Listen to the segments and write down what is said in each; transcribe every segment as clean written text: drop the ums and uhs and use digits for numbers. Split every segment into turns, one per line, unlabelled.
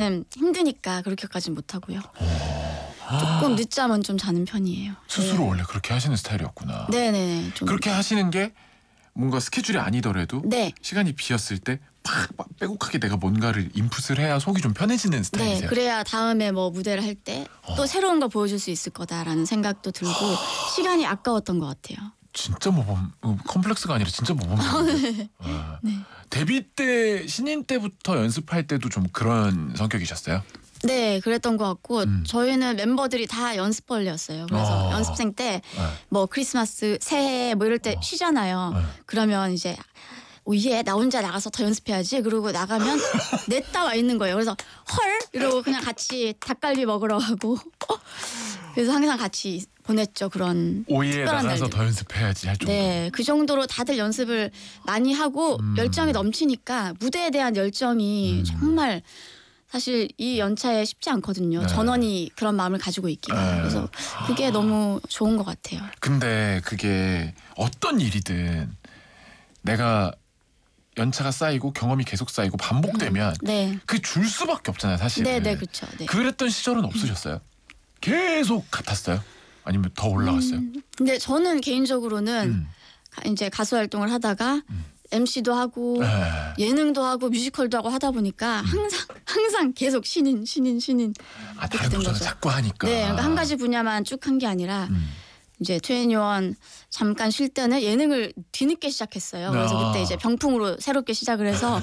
저는 힘드니까 그렇게까지 못하고요. 조금 늦잠은 좀 자는 편이에요.
스스로
네.
원래 그렇게 하시는 스타일이었구나.
네네. 좀.
그렇게 하시는 게 뭔가 스케줄이 아니더라도
네.
시간이 비었을 때 팍 빼곡하게 내가 뭔가를 인풋을 해야 속이 좀 편해지는
네,
스타일이세요?
그래야 다음에 뭐 무대를 할 때 또 새로운 걸 보여줄 수 있을 거다라는 생각도 들고 시간이 아까웠던 것 같아요.
진짜 모범 컴플렉스가 아니라 진짜 모범.
네.
데뷔 때 신인 때부터 연습할 때도 좀 그런 성격이셨어요?
네, 그랬던 것 같고 저희는 멤버들이 다 연습벌레였어요. 그래서 연습생 때 뭐 크리스마스, 새해 뭐 이럴 때 쉬잖아요. 그러면 이제 오예 나 혼자 나가서 더 연습해야지. 그러고 나가면 냈다 와 있는 거예요. 그래서 헐 이러고 그냥 같이 닭갈비 먹으러 가고 그래서 항상 같이 보냈죠. 그런
오예
특별한
나가서
날들.
더 연습해야지 할 정도.
네, 그 정도로 다들 연습을 많이 하고 열정이 넘치니까 무대에 대한 열정이 정말 사실 이 연차에 쉽지 않거든요.
네.
전원이 그런 마음을 가지고 있기가.
네.
그래서 그게 너무 좋은 것 같아요.
근데 그게 어떤 일이든 내가 연차가 쌓이고 경험이 계속 쌓이고 반복되면
네,
그 줄 수밖에 없잖아요, 사실은.
네, 네, 그렇죠. 네.
그랬던 시절은 없으셨어요? 계속 같았어요? 아니면 더 올라갔어요?
근데 저는 개인적으로는 이제 가수 활동을 하다가 MC도 하고 예능도 하고 뮤지컬도 하고 하다 보니까 항상 계속 신인
아,
그렇게
다른
된
도전을
거죠.
자꾸 하니까.
네, 그러니까 한 가지 분야만 쭉 한 게 아니라 이제 2NE1 잠깐 쉴 때는 예능을 뒤늦게 시작했어요. 그래서 그때 이제 병풍으로 새롭게 시작을 해서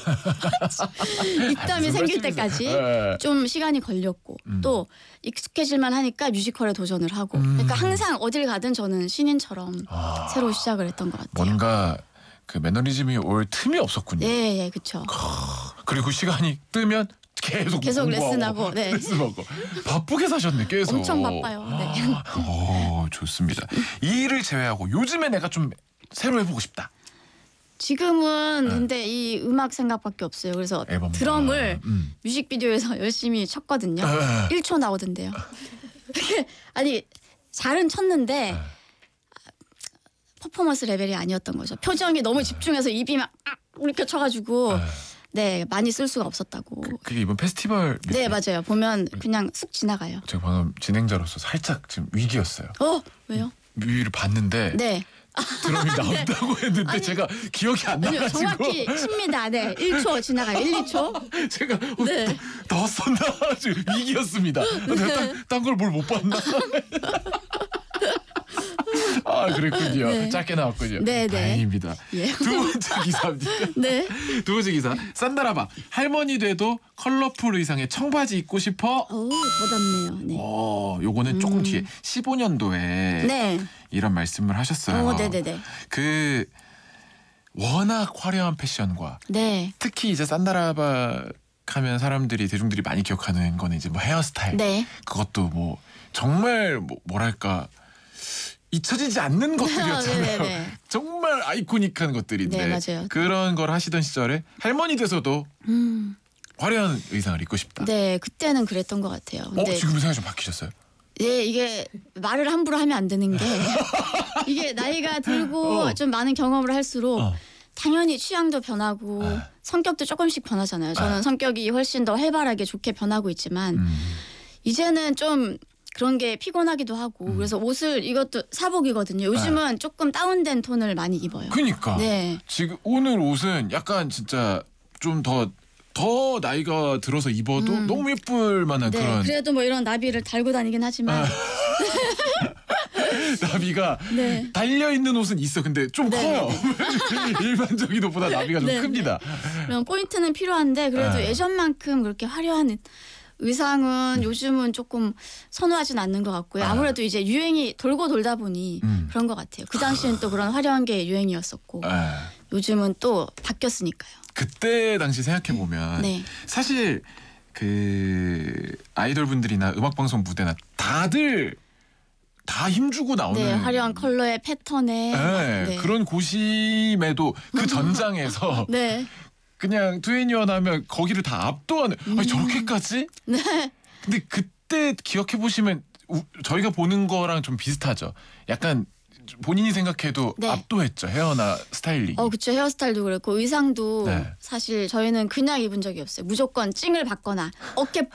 입담이
무슨
생길
말씀이세요?
때까지
네.
좀 시간이 걸렸고 또 익숙해질만 하니까 뮤지컬에 도전을 하고 그러니까 항상 어딜 가든 저는 신인처럼 새로 시작을 했던 것 같아요.
뭔가 그 매너리즘이 올 틈이 없었군요.
예, 예, 그렇죠.
그리고 시간이 뜨면 계속 공부하고,
레슨하고, 네.
레슨하고 바쁘게 사셨네 계속.
엄청 바빠요. 네.
오, 좋습니다. 이 일을 제외하고 요즘에 내가 좀 새로 해보고 싶다.
지금은 근데 이 음악 생각밖에 없어요. 그래서
앨범.
드럼을 뮤직비디오에서 열심히 쳤거든요. 1초 나오던데요. 아니 잘은 쳤는데 퍼포먼스 레벨이 아니었던 거죠. 표정이 너무 집중해서 입이 막 이렇게 쳐가지고 네 많이 쓸 수가 없었다고.
그게 이번 페스티벌.
네 맞아요. 보면 그냥 쑥 지나가요.
제가 방금 진행자로서 살짝 지금 위기였어요.
왜요?
뮤비를 봤는데
네.
드럼이 나온다고 했는데
아니,
제가 기억이 안
아니요,
나가지고
정확히 칩니다. 네, 1초 지나가요. 1, 2초.
제가
네.
더 썼나 지금 위기였습니다. 내가 딴 걸 뭘 못 봤나? 아 그랬군요.
네.
짧게 나왔군요.
네, 네.
다행입니다.
예.
두 번째 기사입니다.
네.
두 번째 기사. 산다라바 할머니 돼도 컬러풀 의상에 청바지 입고 싶어.
오, 더 닿네요. 네.
요거는 조금 뒤에 15년도에
네.
이런 말씀을 하셨어요.
네네네.
그 워낙 화려한 패션과
네.
특히 이제 산다라바 하면 사람들이 대중들이 많이 기억하는 거는 이제 뭐 헤어스타일.
네.
그것도 뭐 정말 뭐랄까 잊혀지지 않는 것들이었잖아요.
네네네.
정말 아이코닉한 것들인데
네, 맞아요.
그런 걸 하시던 시절에 할머니 돼서도 화려한 의상을 입고 싶다.
네, 그때는 그랬던 것 같아요. 근데
지금 생각이 좀 바뀌셨어요?
네, 이게 말을 함부로 하면 안 되는 게 이게 나이가 들고 좀 많은 경험을 할수록 당연히 취향도 변하고 성격도 조금씩 변하잖아요. 저는 성격이 훨씬 더 활발하게 좋게 변하고 있지만 이제는 좀 그런 게 피곤하기도 하고 그래서 옷을 이것도 사복이거든요. 요즘은 조금 다운된 톤을 많이 입어요.
그러니까
네.
지금 오늘 옷은 약간 진짜 좀 더 나이가 들어서 입어도 너무 예쁠 만한
네,
그런
그래도 뭐 이런 나비를 달고 다니긴 하지만
나비가
네.
달려 있는 옷은 있어. 근데 좀
네,
커요. 일반적인 옷보다 나비가 좀
네,
큽니다.
그런 포인트는 필요한데 그래도
네.
예전만큼 그렇게 화려한 의상은 요즘은 조금 선호하진 않는 것 같고요. 아무래도 이제 유행이 돌고 돌다 보니 그런 것 같아요. 그 당시엔 또 그런 화려한 게 유행이었었고 요즘은 또 바뀌었으니까요.
그때 당시 생각해 보면
네.
사실 그 아이돌 분들이나 음악 방송 무대나 다들 다 힘주고 나오는
네, 화려한 컬러의 패턴에 네.
그런 고심에도 그 전장에서
네.
그냥 2NE1 하면 거기를 다 압도하는 아니 저렇게까지?
네.
근데 그때 기억해 보시면 저희가 보는 거랑 좀 비슷하죠. 약간 본인이 생각해도
네.
압도했죠. 헤어나 스타일링.
그쵸. 헤어스타일도 그렇고 의상도
네.
사실 저희는 그냥 입은 적이 없어요. 무조건 찡을 받거나 어깨